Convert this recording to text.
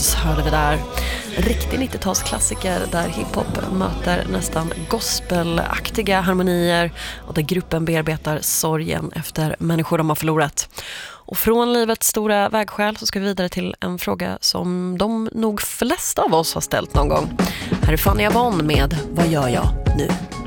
Hörde vi där. Riktig 90-talsklassiker där hiphop möter nästan gospelaktiga harmonier och där gruppen bearbetar sorgen efter människor de har förlorat. Och från livets stora vägskäl så ska vi vidare till en fråga som de nog flesta av oss har ställt någon gång. Här är Fanny Avon med Vad gör jag nu?